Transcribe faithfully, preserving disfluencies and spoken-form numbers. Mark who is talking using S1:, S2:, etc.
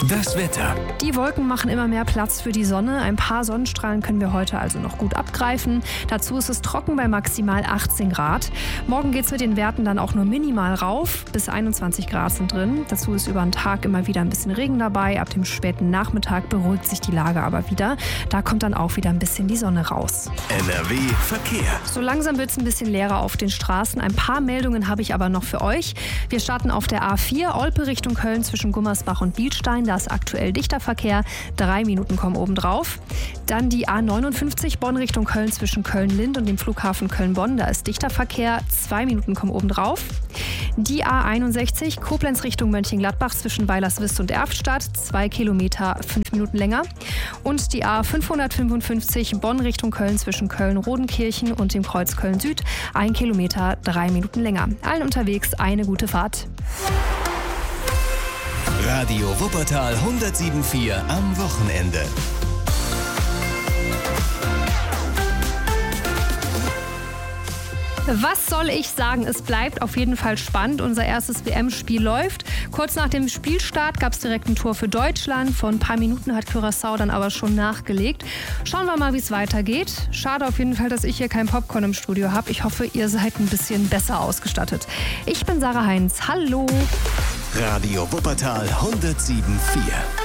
S1: Das Wetter.
S2: Die Wolken machen immer mehr Platz für die Sonne. Ein paar Sonnenstrahlen können wir heute also noch gut abgreifen. Dazu ist es trocken bei maximal achtzehn Grad. Morgen geht es mit den Werten dann auch nur minimal rauf. Bis einundzwanzig Grad sind drin. Dazu ist über den Tag immer wieder ein bisschen Regen dabei. Ab dem späten Nachmittag beruhigt sich die Lage aber wieder. Da kommt dann auch wieder ein bisschen die Sonne raus.
S1: N R W Verkehr.
S2: So langsam wird es ein bisschen leerer auf den Straßen. Ein paar Meldungen habe ich aber noch für euch. Wir starten auf der A vier, Olpe Richtung Köln zwischen Gummersbach und Bielstein. Da ist aktuell dichter Verkehr. Drei Minuten kommen obendrauf. Dann die A neunundfünfzig, Bonn Richtung Köln zwischen Köln-Lind und dem Flughafen Köln-Bonn. Da ist dichter Verkehr. Zwei Minuten kommen obendrauf. Die A einundsechzig, Koblenz Richtung Mönchengladbach zwischen Weilerswist und Erftstadt. Zwei Kilometer, fünf Minuten länger. Und die A fünfhundertfünfundfünfzig, Bonn Richtung Köln zwischen Köln-Rodenkirchen und dem Kreuz Köln-Süd. Ein Kilometer, drei Minuten länger. Allen unterwegs eine gute Fahrt.
S1: Radio Wuppertal hundertsieben Komma vier am Wochenende.
S2: Was soll ich sagen? Es bleibt auf jeden Fall spannend. Unser erstes W M-Spiel läuft. Kurz nach dem Spielstart gab es direkt ein Tor für Deutschland. Vor ein paar Minuten hat Curaçao dann aber schon nachgelegt. Schauen wir mal, wie es weitergeht. Schade auf jeden Fall, dass ich hier kein Popcorn im Studio habe. Ich hoffe, ihr seid ein bisschen besser ausgestattet. Ich bin Sarah Heinz. Hallo.
S1: Radio Wuppertal hundertsieben Komma vier.